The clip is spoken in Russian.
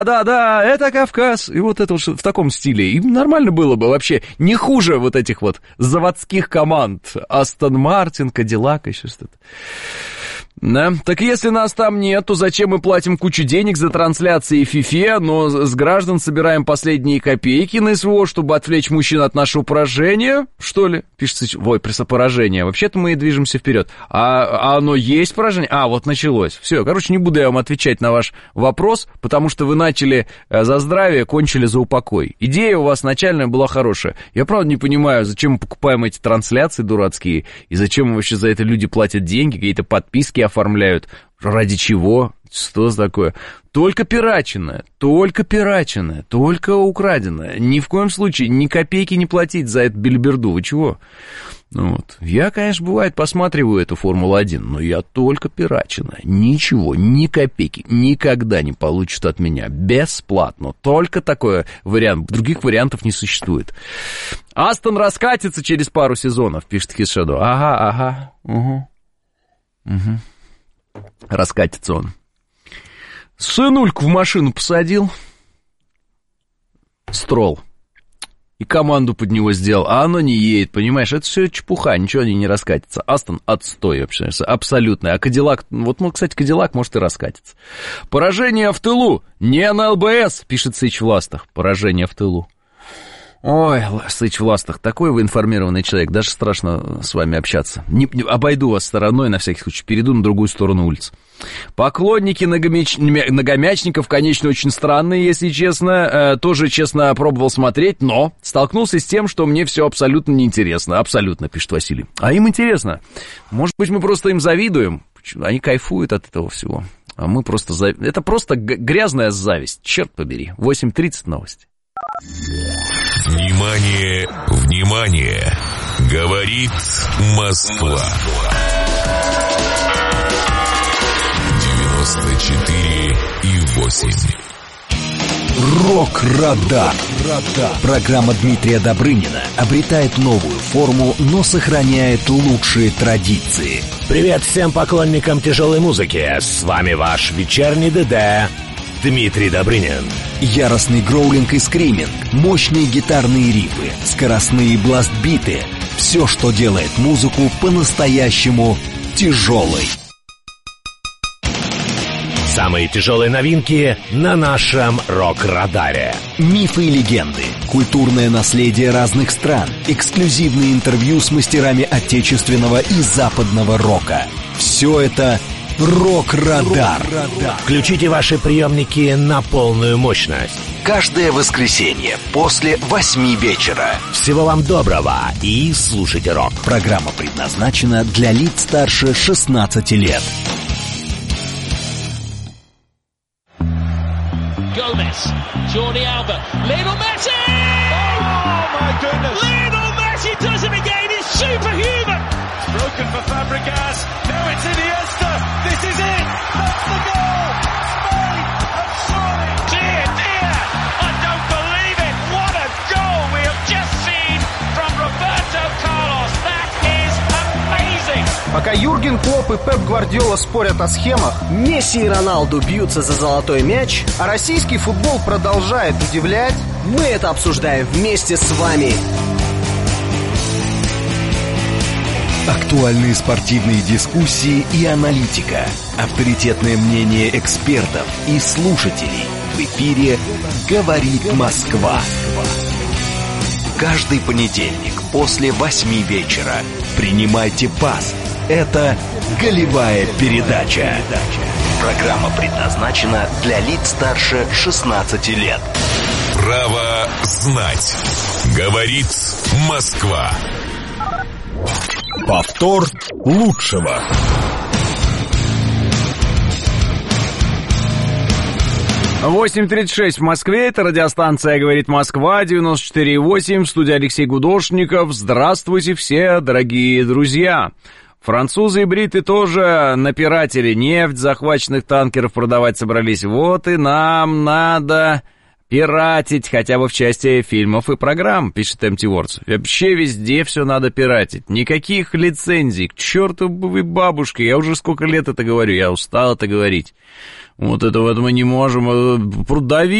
Да, это Кавказ. И вот это вот в таком стиле. Им нормально было бы вообще. Не хуже вот этих вот заводских команд. Астон Мартин, Кадиллак, еще что-то. Да, так если нас там нет, то зачем мы платим кучу денег за трансляции FIFA, но с граждан собираем последние копейки на СВО, чтобы отвлечь мужчин от нашего поражения, что ли? Пишется, поражение. Вообще-то мы и движемся вперед. А оно есть поражение? Вот началось. Все, короче, не буду я вам отвечать на ваш вопрос, потому что вы начали за здравие, кончили за упокой. Идея у вас начальная была хорошая. Я, правда, не понимаю, зачем мы покупаем эти трансляции дурацкие, и зачем вообще за это люди платят деньги, какие-то подписки оформляют. Ради чего? Что такое? Только пираченное, только украденное. Ни в коем случае ни копейки не платить за эту бельберду. Вы чего? Вот. Я, конечно, бывает, посматриваю эту Формулу-1, но я только пираченное. Ничего, ни копейки никогда не получат от меня. Бесплатно. Только такой вариант. Других вариантов не существует. Астон раскатится через пару сезонов, пишет Хисшадо. Ага. Угу. Раскатится он. Сынульку в машину посадил. Стролл. И команду под него сделал. А оно не едет, понимаешь? Это все чепуха, ничего не раскатится. Астон отстой вообще, абсолютный. А Кадиллак, кстати, Кадиллак может и раскатиться. Поражение в тылу. Не на ЛБС, пишет Сыч Властах. Поражение в тылу. Ой, Сыч Властах, такой вы информированный человек, даже страшно с вами общаться. Обойду вас стороной, на всякий случай, перейду на другую сторону улиц. Поклонники многомячников, конечно, очень странные, если честно. Тоже, честно, пробовал смотреть, но столкнулся с тем, что мне все абсолютно неинтересно. Абсолютно, пишет Василий. А им интересно. Может быть, мы просто им завидуем. Они кайфуют от этого всего. А мы просто... Это просто грязная зависть. Черт побери. 8:30 новости. Внимание! Говорит Москва. 94,8. Рок-радар. Программа Дмитрия Добрынина обретает новую форму, но сохраняет лучшие традиции. Привет всем поклонникам тяжелой музыки. С вами ваш вечерний ДД Дмитрий Добрынин. Яростный гроулинг и скриминг, мощные гитарные рифы, скоростные бласт-биты. Все, что делает музыку по-настоящему тяжелой. Самые тяжелые новинки на нашем рок-радаре. Мифы и легенды, культурное наследие разных стран, эксклюзивные интервью с мастерами отечественного и западного рока. Все это Рок-радар. Включите ваши приемники на полную мощность. Каждое воскресенье после 8 вечера. Всего вам доброго и слушайте рок. Программа предназначена для лиц старше 16 лет. Gomez, Jordi Alba, Lionel Messi! Oh my goodness! Lionel Messi does it again! It's superhuman! Broken for Fabregas. Now it's Iniesta. This is it. That's the goal. Spain have scored. Dear, dear. I don't believe it. What a goal we have just seen from Roberto Carlos. That is amazing. Пока Юрген Клопп и Пеп Гвардиола спорят о схемах, Месси и Роналду бьются за золотой мяч, а российский футбол продолжает удивлять, мы это обсуждаем вместе с вами. Актуальные спортивные дискуссии и аналитика. Авторитетное мнение экспертов и слушателей. В эфире «Говорит Москва». Каждый понедельник после 8 вечера. Принимайте пас. Это «Голевая передача». Программа предназначена для лиц старше 16 лет. Право знать. Говорит Москва. Повтор лучшего. Восемь 8:36 в Москве. Это радиостанция «Говорит Москва», 94,8. В студии Алексей Гудошников. Здравствуйте все, дорогие друзья. Французы и бриты тоже напиратели. Нефть захваченных танкеров продавать собрались. Вот и нам надо Пиратить хотя бы в части фильмов и программ, пишет Empty Words. Вообще везде все надо пиратить. Никаких лицензий. К чертовой бабушке. Я уже сколько лет это говорю. Я устал это говорить. Вот это вот мы не можем. Дави